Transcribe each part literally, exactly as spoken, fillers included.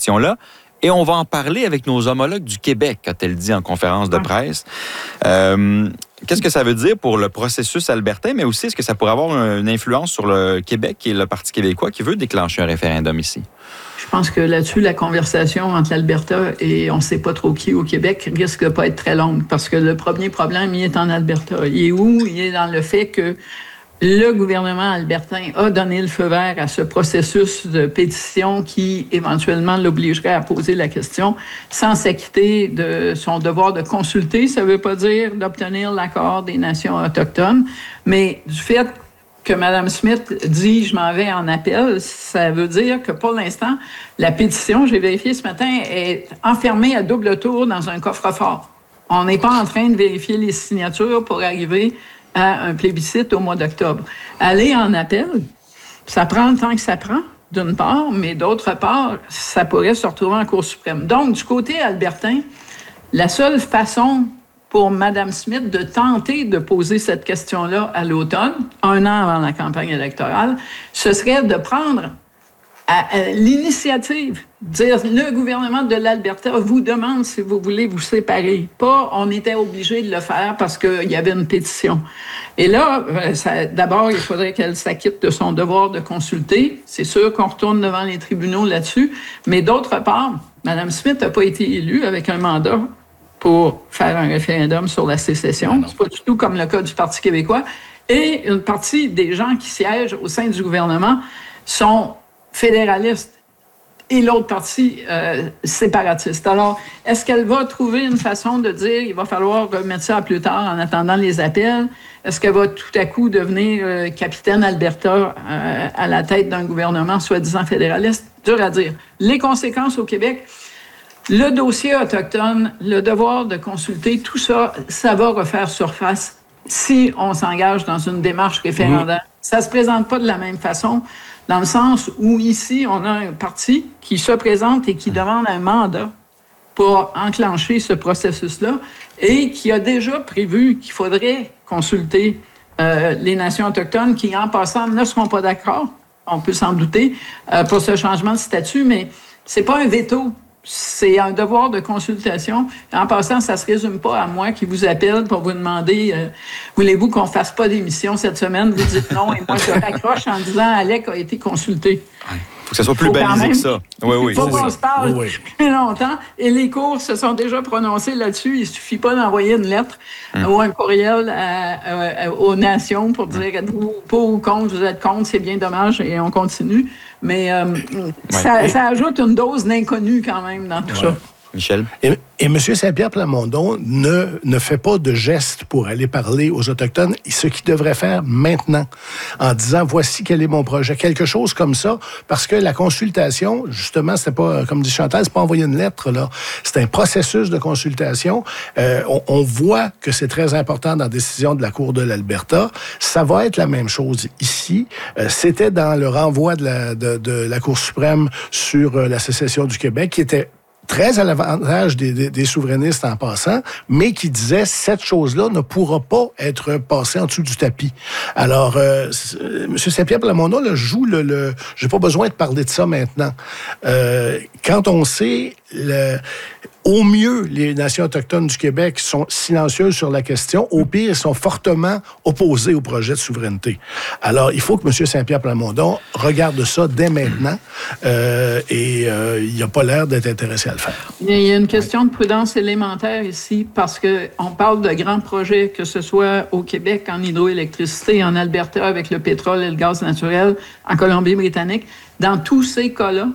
question-là. Et on va en parler avec nos homologues du Québec, a-t-elle dit en conférence de presse. Euh, qu'est-ce que ça veut dire pour le processus albertain, mais aussi est-ce que ça pourrait avoir une influence sur le Québec et le Parti québécois qui veut déclencher un référendum ici? Je pense que là-dessus, la conversation entre l'Alberta et on ne sait pas trop qui au Québec risque de pas être très longue parce que le premier problème, il est en Alberta. Il est où? Il est dans le fait que le gouvernement albertain a donné le feu vert à ce processus de pétition qui, éventuellement, l'obligerait à poser la question sans s'acquitter de son devoir de consulter. Ça ne veut pas dire d'obtenir l'accord des nations autochtones, mais du fait que Mme Smith dit « je m'en vais en appel », ça veut dire que, pour l'instant, la pétition, j'ai vérifié ce matin, est enfermée à double tour dans un coffre-fort. On n'est pas en train de vérifier les signatures pour arriver à un plébiscite au mois d'octobre. Aller en appel, ça prend le temps que ça prend, d'une part, mais d'autre part, ça pourrait se retrouver en Cour suprême. Donc, du côté albertain, la seule façon pour Mme Smith de tenter de poser cette question-là à l'automne, un an avant la campagne électorale, ce serait de prendre à, à l'initiative, dire le gouvernement de l'Alberta vous demande si vous voulez vous séparer. Pas on était obligé de le faire parce qu'il y avait une pétition. Et là, ça, d'abord, il faudrait qu'elle s'acquitte de son devoir de consulter. C'est sûr qu'on retourne devant les tribunaux là-dessus. Mais d'autre part, Mme Smith n'a pas été élue avec un mandat pour faire un référendum sur la sécession. C'est pas du tout comme le cas du Parti québécois. Et une partie des gens qui siègent au sein du gouvernement sont fédéralistes et l'autre partie euh, séparatiste. Alors, est-ce qu'elle va trouver une façon de dire il va falloir remettre ça à plus tard en attendant les appels? Est-ce qu'elle va tout à coup devenir euh, capitaine Alberta euh, à la tête d'un gouvernement soi-disant fédéraliste? Dur à dire. Les conséquences au Québec, le dossier autochtone, le devoir de consulter, tout ça, ça va refaire surface si on s'engage dans une démarche référendaire. Mmh. Ça se présente pas de la même façon, dans le sens où ici, on a un parti qui se présente et qui demande un mandat pour enclencher ce processus-là et qui a déjà prévu qu'il faudrait consulter euh, les nations autochtones qui, en passant, ne seront pas d'accord, on peut s'en douter, euh, pour ce changement de statut, mais c'est pas un veto. C'est un devoir de consultation. En passant, ça ne se résume pas à moi qui vous appelle pour vous demander euh, voulez-vous qu'on ne fasse pas d'émission cette semaine? Vous dites non et moi je raccroche en disant Alec a été consulté. Il faut que ça soit plus balisé que ça. Oui, oui. Il faut oui, qu'on oui. se parle oui, oui. plus longtemps. Et les cours se sont déjà prononcés là-dessus. Il ne suffit pas d'envoyer une lettre hum. ou un courriel à, à, aux nations pour dire êtes-vous pour ou contre, vous êtes contre, c'est bien dommage et on continue. Mais euh, ouais. ça, ça ajoute une dose d'inconnu quand même dans tout ouais. ça. Michel? Et, et M. Saint-Pierre Plamondon ne, ne fait pas de gestes pour aller parler aux Autochtones, ce qu'il devrait faire maintenant, en disant, voici quel est mon projet. Quelque chose comme ça, parce que la consultation, justement, c'était pas, comme dit Chantal, c'est pas envoyer une lettre, là. C'est un processus de consultation. Euh, on, on voit que c'est très important dans la décision de la Cour de l'Alberta. Ça va être la même chose ici. Euh, c'était dans le renvoi de la, de, de la Cour suprême sur euh, la sécession du Québec, qui était très à l'avantage des, des, des souverainistes en passant, mais qui disait cette chose-là ne pourra pas être passée en dessous du tapis. Alors, euh, M. Saint-Pierre Plamondon là, joue le... le j'ai pas besoin de parler de ça maintenant. Euh, quand on sait... Le, Au mieux, les nations autochtones du Québec sont silencieuses sur la question. Au pire, ils sont fortement opposés au projet de souveraineté. Alors, il faut que M. Saint-Pierre Plamondon regarde ça dès maintenant euh, et euh, il n'a pas l'air d'être intéressé à le faire. Il y a une question de prudence élémentaire ici parce qu'on parle de grands projets, que ce soit au Québec en hydroélectricité, en Alberta avec le pétrole et le gaz naturel, en Colombie-Britannique. Dans tous ces cas-là,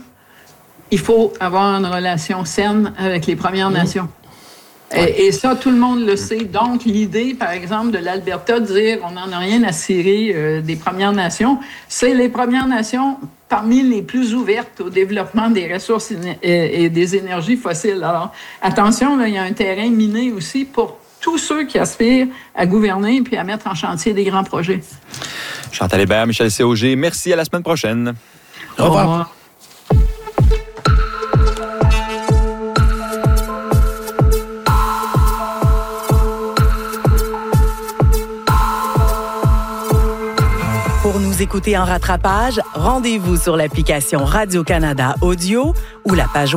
il faut avoir une relation saine avec les Premières Nations. Ouais. Et, et ça, tout le monde le sait. Donc, l'idée, par exemple, de l'Alberta de dire on n'en a rien à cirer euh, des Premières Nations, c'est les Premières Nations parmi les plus ouvertes au développement des ressources et, et des énergies fossiles. Alors, attention, là, il y a un terrain miné aussi pour tous ceux qui aspirent à gouverner puis à mettre en chantier des grands projets. Chantal Hébert, Michel Sauger, merci. À la semaine prochaine. Au revoir. Au revoir. Pour nous écouter en rattrapage, rendez-vous sur l'application Radio-Canada Audio ou la page